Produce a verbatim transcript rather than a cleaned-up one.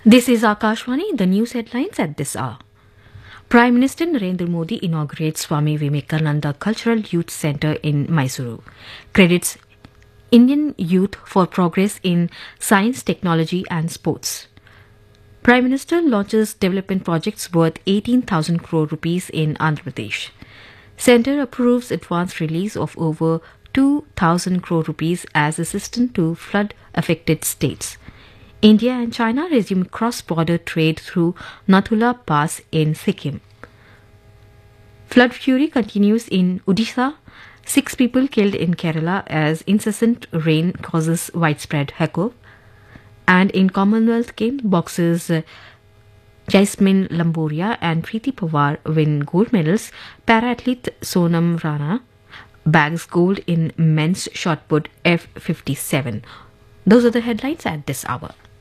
This is Akashwani, the news headlines at this hour. Prime Minister Narendra Modi inaugurates Swami Vivekananda Cultural Youth Centre in Mysuru. Credits Indian youth for progress in science, technology and sports. Prime Minister launches development projects worth eighteen thousand crore rupees in Andhra Pradesh. Centre approves advance release of over two thousand crore rupees as assistance to flood-affected states. India and China resume cross-border trade through Nathula Pass in Sikkim. Flood fury continues in Odisha. Six people killed in Kerala as incessant rain causes widespread havoc. And in Commonwealth Games, boxers uh, Jasmine Lamboria and Preeti Pawar win gold medals. Para-athlete Sonam Rana bags gold in men's shot put F fifty-seven. Those are the headlines at this hour.